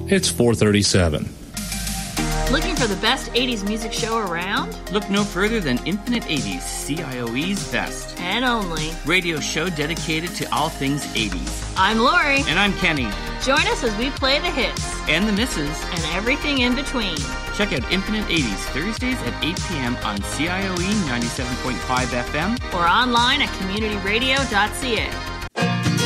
It's 437. Looking for the best 80s music show around? Look no further than Infinite 80s, CIOE's best. And only. Radio show dedicated to all things 80s. I'm Lori. And I'm Kenny. Join us as we play the hits. And the misses. And everything in between. Check out Infinite 80s Thursdays at 8 p.m. on CIOE 97.5 FM. Or online at communityradio.ca.